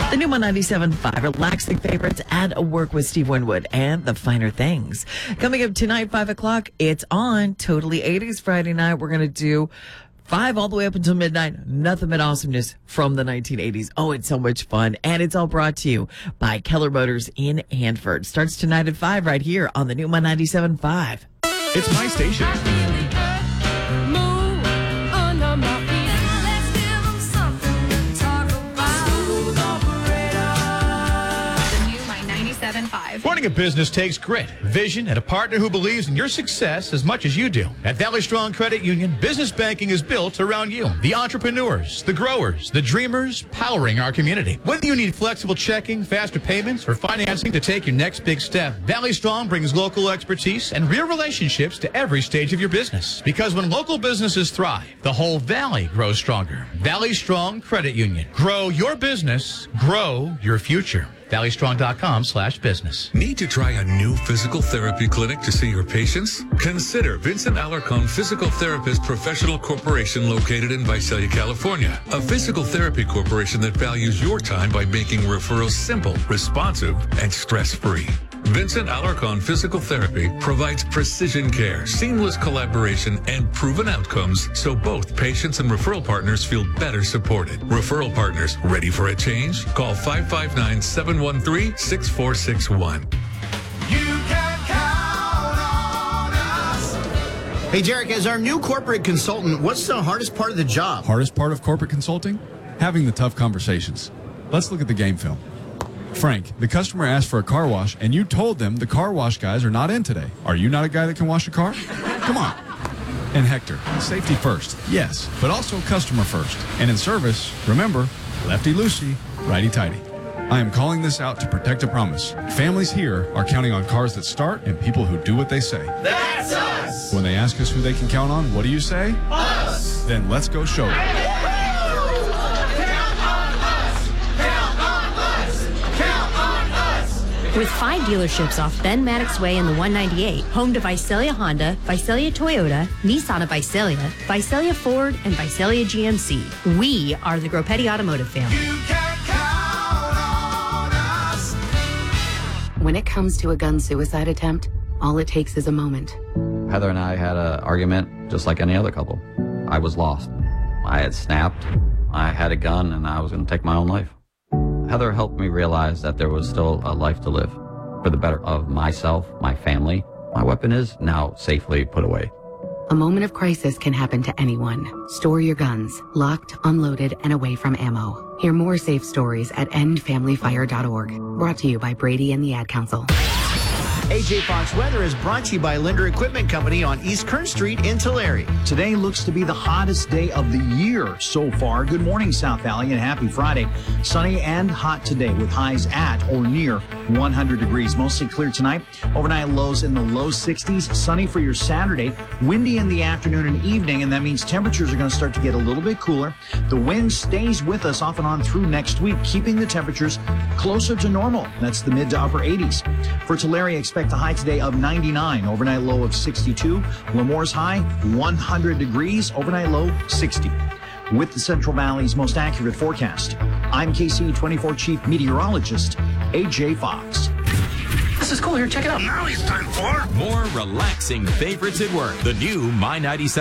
The new 97.5, relaxing favorites and a work with Steve Winwood and the finer things. Coming up tonight, 5 o'clock, it's on Totally 80s Friday night. We're going to do 5 all the way up until midnight. Nothing but awesomeness from the 1980s. Oh, it's so much fun. And it's all brought to you by Keller Motors in Hanford. Starts tonight at 5 right here on the new 97.5. It's my station. Running a business takes grit, vision, and a partner who believes in your success as much as you do. At Valley Strong Credit Union, business banking is built around you. The entrepreneurs, the growers, the dreamers, powering our community. Whether you need flexible checking, faster payments, or financing to take your next big step, Valley Strong brings local expertise and real relationships to every stage of your business. Because when local businesses thrive, the whole valley grows stronger. Valley Strong Credit Union. Grow your business, grow your future. ValleyStrong.com/business. Need to try a new physical therapy clinic to see your patients? Consider Vincent Alarcon Physical Therapist Professional Corporation located in Visalia, California. A physical therapy corporation that values your time by making referrals simple, responsive, and stress-free. Vincent Alarcon Physical Therapy provides precision care, seamless collaboration, and proven outcomes so both patients and referral partners feel better supported. Referral partners, ready for a change? Call 559-713-6461. You can count on us. Hey, Derek, as our new corporate consultant, what's the hardest part of the job? Hardest part of corporate consulting? Having the tough conversations. Let's look at the game film. Frank, the customer asked for a car wash, and you told them the car wash guys are not in today. Are you not a guy that can wash a car? Come on. And Hector, safety first, yes, but also customer first. And in service, remember, lefty-loosey, righty-tighty. I am calling this out to protect a promise. Families here are counting on cars that start and people who do what they say. That's us. When they ask us who they can count on, what do you say? Us. Then let's go show them. With 5 dealerships off Ben Maddox Way in the 198, home to Visalia Honda, Visalia Toyota, Nissan of Visalia, Visalia Ford, and Visalia GMC. We are the Groppetti Automotive family. You can count on us. When it comes to a gun suicide attempt, all it takes is a moment. Heather and I had an argument just like any other couple. I was lost. I had snapped. I had a gun, and I was going to take my own life. Heather helped me realize that there was still a life to live for the better of myself, my family. My weapon is now safely put away. A moment of crisis can happen to anyone. Store your guns, locked, unloaded, and away from ammo. Hear more safe stories at endfamilyfire.org. Brought to you by Brady and the Ad Council. AJ Fox Weather is brought to you by Linder Equipment Company on East Kern Street in Tulare. Today looks to be the hottest day of the year so far. Good morning, South Valley, and happy Friday. Sunny and hot today with highs at or near 100 degrees. Mostly clear tonight. Overnight lows in the low 60s. Sunny for your Saturday. Windy in the afternoon and evening, and that means temperatures are going to start to get a little bit cooler. The wind stays with us off and on through next week, keeping the temperatures closer to normal. That's the mid to upper 80s. For Tulare, expect a high today of 99, overnight low of 62. Lemore's high, 100 degrees, overnight low 60. With the Central Valley's most accurate forecast, I'm KC24 Chief Meteorologist, AJ Fox. This is cool here. Check it out. Now it's time for More relaxing favorites at work. The new My 97.